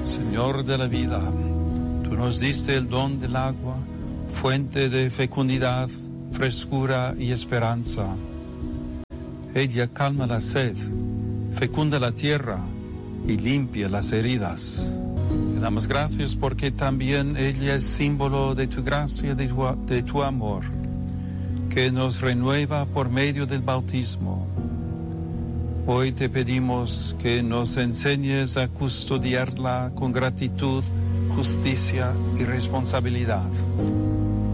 Señor de la vida, tú nos diste el don del agua, fuente de fecundidad, frescura y esperanza. Ella calma la sed, fecunda la tierra y limpia las heridas. Te damos gracias porque también ella es símbolo de tu gracia, de tu amor, que nos renueva por medio del bautismo. Hoy te pedimos que nos enseñes a custodiarla con gratitud, justicia y responsabilidad.